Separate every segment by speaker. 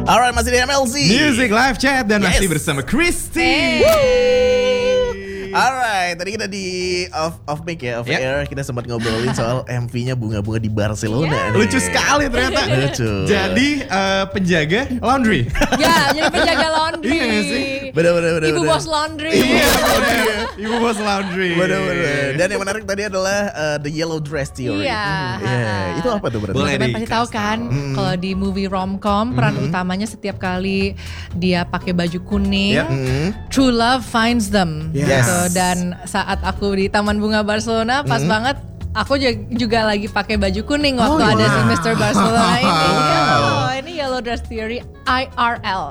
Speaker 1: Alright, masih di MLC
Speaker 2: Music Live Chat dan masih bersama Christy.
Speaker 1: Alright, tadi kita di off mic ya, off air kita sempat ngobrolin soal MV-nya bunga-bunga di Barcelona.
Speaker 2: Lucu sekali ternyata.
Speaker 1: Lucu.
Speaker 2: Jadi penjaga laundry.
Speaker 3: Ya, jadi penjaga laundry.
Speaker 2: Iya gak sih?
Speaker 1: Bener.
Speaker 3: Ibu bos laundry.
Speaker 2: Iya, Ibu bos laundry.
Speaker 1: Bener. Dan yang menarik tadi adalah The Yellow Dress Theory.
Speaker 3: Iya.
Speaker 1: Itu apa tuh berarti?
Speaker 2: Boleh
Speaker 3: Teman-teman pasti tahu kan, kalau di movie romcom peran utamanya setiap kali dia pakai baju kuning, true love finds them.
Speaker 1: Yes.
Speaker 3: Gitu. Dan saat aku di Taman Bunga Barcelona, pas banget aku juga lagi pakai baju kuning waktu ada si Mr. Barcelona ini. Oh, ini Yellow Dress Theory IRL.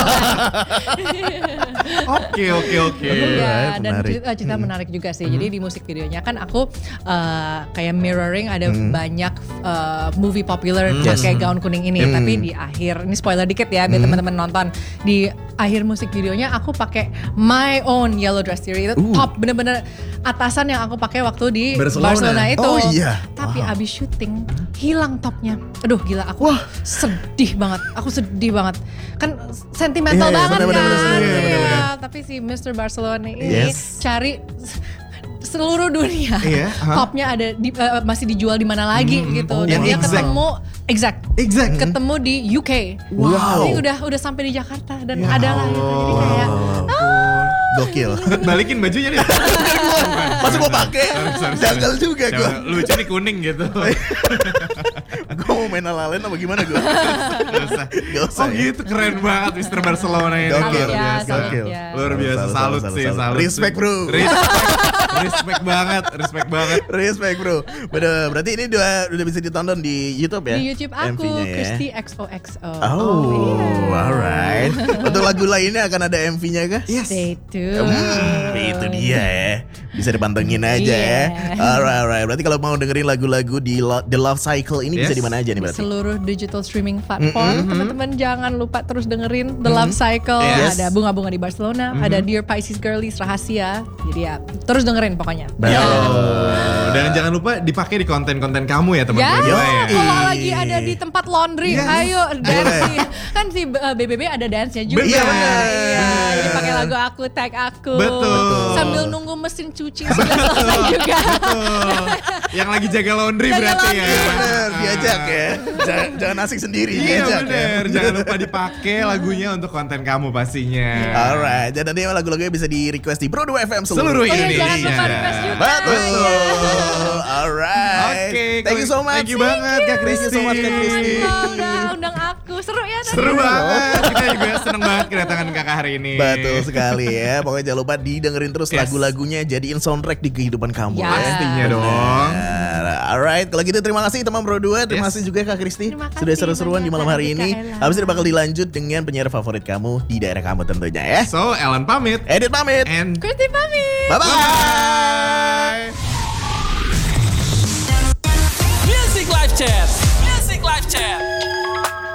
Speaker 2: Oke.
Speaker 3: Iya, dan
Speaker 1: menarik.
Speaker 3: cerita menarik juga sih. Jadi di musik videonya kan aku kayak mirroring ada banyak movie popular pakai gaun kuning ini. Tapi di akhir, ini spoiler dikit ya biar teman-teman nonton. Di akhir musik videonya aku pakai my own Yellow Dress Theory. Itu top, bener-bener atasan yang aku pakai waktu di Barcelona itu.
Speaker 1: Oh iya.
Speaker 3: Tapi abis syuting hilang topnya. Aduh gila, aku sedih banget. Aku sedih banget. Kan sentimental banget
Speaker 1: bener,
Speaker 3: kan.
Speaker 1: bener.
Speaker 3: Iya, tapi si Mr. Barcelona ini cari seluruh dunia. Topnya ada masih dijual di mana lagi gitu. Dan dia ketemu ketemu di UK.
Speaker 1: Wow.
Speaker 3: Jadi udah sampai di Jakarta dan ada lah gitu. Jadi kayak
Speaker 1: Gokil.
Speaker 2: Balikin bajunya nih.
Speaker 1: Masa gue pakai? Janggal juga gue.
Speaker 2: Lucu nih kuning gitu.
Speaker 1: Gue mau main ala-alain apa gimana gue? Gak usah.
Speaker 2: Oh gitu, keren banget Mr. Barcelona ini.
Speaker 1: Gokil.
Speaker 3: Gokil.
Speaker 2: Luar biasa, salut sih.
Speaker 1: Respect bro.
Speaker 2: Respect banget.
Speaker 1: Respect bro. Berarti ini udah bisa ditonton di YouTube ya?
Speaker 3: di YouTube aku,
Speaker 1: MV-nya ya?
Speaker 3: Christy XOXO.
Speaker 1: Oh, alright. Untuk lagu lainnya akan ada MV-nya kah?
Speaker 3: Stay tuned.
Speaker 1: Itu dia ya. Bisa dipantengin aja ya. Alright. Berarti kalau mau dengerin lagu-lagu di The Love Cycle ini bisa di mana aja nih berarti?
Speaker 3: Seluruh digital streaming platform. Teman-teman jangan lupa terus dengerin The Love Cycle. Ada bunga-bunga di Barcelona, ada Dear Pisces Girlies Rahasia. Jadi ya terus dengerin pokoknya.
Speaker 2: Dan jangan lupa dipakai di konten-konten kamu ya teman-teman.
Speaker 3: Ya, kalau lagi ada di tempat laundry, ayo dance. Kan si BBB ada dance-nya juga.
Speaker 1: Iya, bener.
Speaker 3: Iya, jadi pakai lagu aku, tag aku.
Speaker 2: Betul.
Speaker 3: Sambil nunggu mesin cuci sudah selesai juga.
Speaker 2: Betul. Yang lagi jaga laundry berarti ya.
Speaker 1: Bener, diajak ya. Jangan asik sendiri,
Speaker 2: Iya
Speaker 1: diajak
Speaker 2: bener,
Speaker 1: ya.
Speaker 2: jangan lupa dipakai lagunya untuk konten kamu pastinya.
Speaker 1: Alright, dan nanti lagu-lagunya bisa di request di Bro 2 FM
Speaker 2: Seluruh
Speaker 1: Indonesia.
Speaker 3: Jangan lupa request juga.
Speaker 1: Betul. Alright.
Speaker 2: Oke,
Speaker 1: Thank you so much.
Speaker 2: Thank you banget Kak Christy.
Speaker 1: Thank you so much Kak Christy.
Speaker 3: Udah undang aku, seru ya.
Speaker 2: Seru banget. Kita juga seneng banget kedatangan kakak hari ini.
Speaker 1: Betul sekali ya. Pokoknya jangan lupa didengerin terus lagu-lagunya, jadiin soundtrack di kehidupan kamu ya.
Speaker 2: Pastinya dong.
Speaker 1: Alright, kalau gitu terima kasih teman Bro 2. Terima kasih juga Kak Christy.
Speaker 3: Terima kasih
Speaker 1: Sudah seru-seruan di malam hari ini.
Speaker 3: Mikaela.
Speaker 1: Habis ini bakal dilanjut dengan penyiar favorit kamu di daerah kamu tentunya ya.
Speaker 2: So, Ellen pamit.
Speaker 1: Edit pamit.
Speaker 2: And
Speaker 3: Christy pamit.
Speaker 1: Bye-bye.